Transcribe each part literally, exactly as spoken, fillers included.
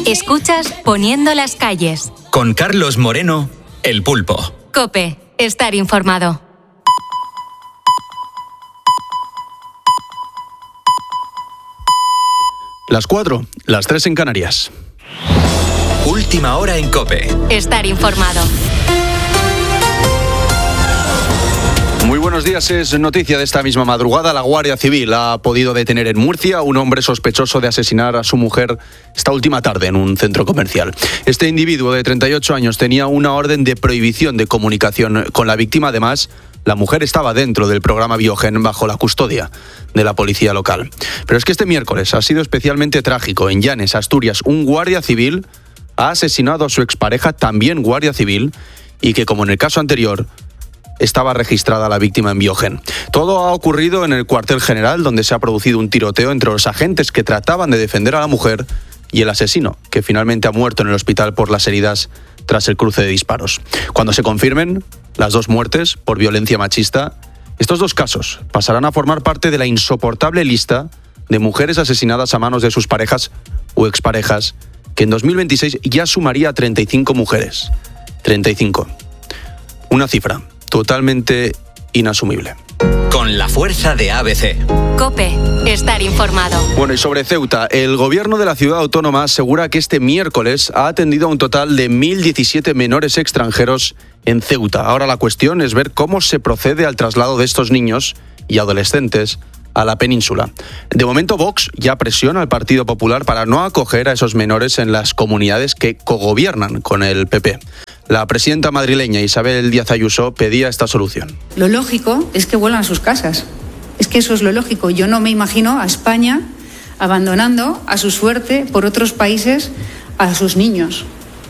Escuchas Poniendo las calles. Con Carlos Moreno, El Pulpo. COPE. Estar informado. Las cuatro, las tres en Canarias. Última hora en COPE. Estar informado. Muy buenos días, es noticia de esta misma madrugada. La Guardia Civil ha podido detener en Murcia a un hombre sospechoso de asesinar a su mujer esta última tarde en un centro comercial. Este individuo de treinta y ocho años tenía una orden de prohibición de comunicación con la víctima. Además, la mujer estaba dentro del programa Biogen bajo la custodia de la policía local. Pero es que este miércoles ha sido especialmente trágico. En Llanes, Asturias, un guardia civil ha asesinado a su expareja, también guardia civil, y que, como en el caso anterior, estaba registrada la víctima en Biogen. Todo ha ocurrido en el cuartel general, donde se ha producido un tiroteo entre los agentes que trataban de defender a la mujer y el asesino, que finalmente ha muerto en el hospital por las heridas tras el cruce de disparos. Cuando se confirmen las dos muertes por violencia machista, estos dos casos pasarán a formar parte de la insoportable lista de mujeres asesinadas a manos de sus parejas o exparejas, que en dos mil veintiséis ya sumaría a treinta y cinco mujeres. treinta y cinco. Una cifra totalmente inasumible. Con la fuerza de A B C. COPE. Estar informado. Bueno, y sobre Ceuta, el gobierno de la ciudad autónoma asegura que este miércoles ha atendido a un total de mil diecisiete menores extranjeros en Ceuta. Ahora la cuestión es ver cómo se procede al traslado de estos niños y adolescentes a la península. De momento, Vox ya presiona al Partido Popular para no acoger a esos menores en las comunidades que cogobiernan con el P P. La presidenta madrileña Isabel Díaz Ayuso pedía esta solución. Lo lógico es que vuelvan a sus casas. Es que eso es lo lógico. Yo no me imagino a España abandonando a su suerte por otros países a sus niños.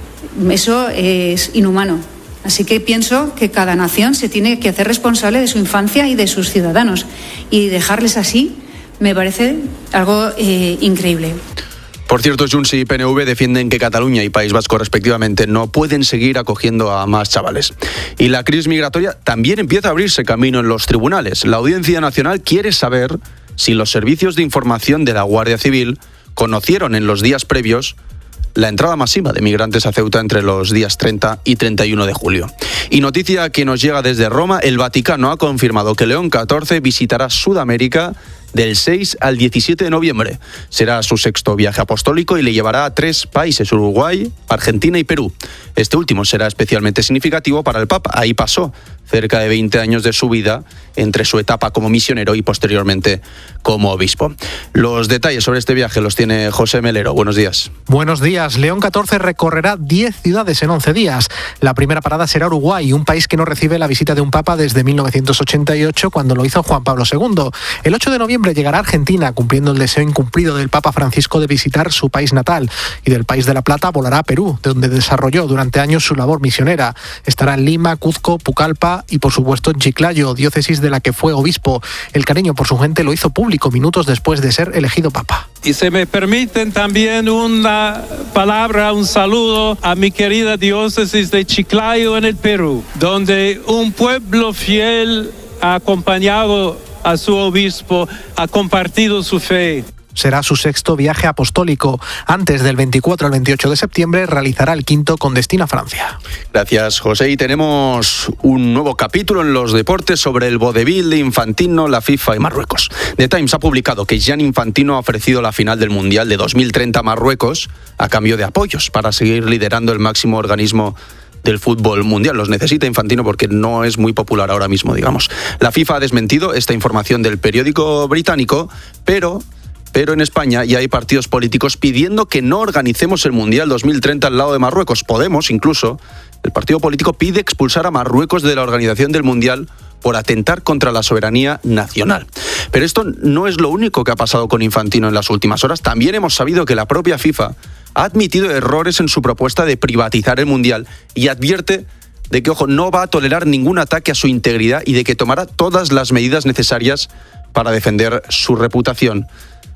Eso es inhumano. Así que pienso que cada nación se tiene que hacer responsable de su infancia y de sus ciudadanos. Y dejarles así me parece algo eh, increíble. Por cierto, Junts y P N V defienden que Cataluña y País Vasco, respectivamente, no pueden seguir acogiendo a más chavales. Y la crisis migratoria también empieza a abrirse camino en los tribunales. La Audiencia Nacional quiere saber si los servicios de información de la Guardia Civil conocieron en los días previos la entrada masiva de migrantes a Ceuta entre los días treinta y treinta y uno de julio. Y noticia que nos llega desde Roma, el Vaticano ha confirmado que León catorce visitará Sudamérica del seis al diecisiete de noviembre. Será su sexto viaje apostólico y le llevará a tres países: Uruguay, Argentina y Perú. Este último será especialmente significativo para el Papa. Ahí pasó cerca de veinte años de su vida entre su etapa como misionero y posteriormente como obispo. Los detalles sobre este viaje los tiene José Melero. Buenos días. Buenos días. León catorce recorrerá diez ciudades en once días. La primera parada será Uruguay, un país que no recibe la visita de un papa desde mil novecientos ochenta y ocho, cuando lo hizo Juan Pablo segundo. El ocho de noviembre llegará a Argentina, cumpliendo el deseo incumplido del Papa Francisco de visitar su país natal. Y del País de la Plata volará a Perú, donde desarrolló durante años su labor misionera. Estará en Lima, Cuzco, Pucallpa y, por supuesto, en Chiclayo, diócesis de la que fue obispo. El cariño por su gente lo hizo público minutos después de ser elegido papa. Y se me permiten también una palabra, un saludo a mi querida diócesis de Chiclayo en el Perú, donde un pueblo fiel ha acompañado a su obispo, ha compartido su fe. Será su sexto viaje apostólico. Antes del veinticuatro al veintiocho de septiembre realizará el quinto con destino a Francia. Gracias, José. Y tenemos un nuevo capítulo en los deportes sobre el vodevil de Infantino, la FIFA y Marruecos. The Times ha publicado que Gianni Infantino ha ofrecido la final del Mundial de dos mil treinta a Marruecos a cambio de apoyos para seguir liderando el máximo organismo del fútbol mundial. Los necesita Infantino porque no es muy popular ahora mismo, digamos. La FIFA ha desmentido esta información del periódico británico, pero... Pero en España ya hay partidos políticos pidiendo que no organicemos el Mundial dos mil treinta al lado de Marruecos. Podemos, incluso, el partido político pide expulsar a Marruecos de la organización del Mundial por atentar contra la soberanía nacional. Pero esto no es lo único que ha pasado con Infantino en las últimas horas. También hemos sabido que la propia FIFA ha admitido errores en su propuesta de privatizar el Mundial y advierte de que, ojo, no va a tolerar ningún ataque a su integridad y de que tomará todas las medidas necesarias para defender su reputación.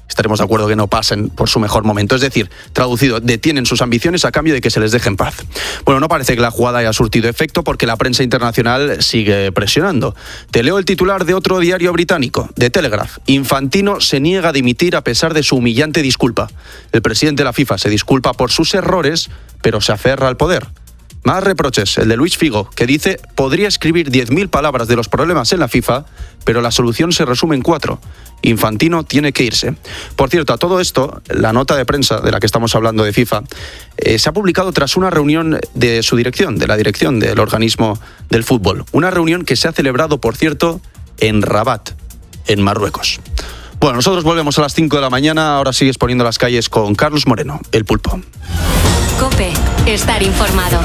estaremos de acuerdo que no pasen por su mejor momento. Es decir, traducido, detienen sus ambiciones a cambio de que se les deje en paz. Bueno, no parece que la jugada haya surtido efecto porque la prensa internacional sigue presionando. Te leo el titular de otro diario británico, The Telegraph. Infantino se niega a dimitir a pesar de su humillante disculpa. El presidente de la FIFA se disculpa por sus errores, pero se aferra al poder. Más reproches, el de Luis Figo, que dice podría escribir diez mil palabras de los problemas en la FIFA, pero la solución se resume en cuatro. Infantino tiene que irse. Por cierto, a todo esto, la nota de prensa de la que estamos hablando de FIFA eh, se ha publicado tras una reunión de su dirección, de la dirección del organismo del fútbol. Una reunión que se ha celebrado, por cierto, en Rabat, en Marruecos. Bueno, nosotros volvemos a las cinco de la mañana. Ahora sigues poniendo las calles con Carlos Moreno, el Pulpo. COPE, estar informado.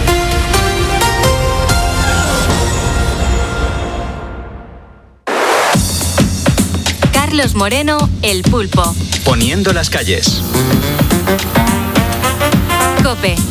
Carlos Moreno, el Pulpo. Poniendo las calles. COPE,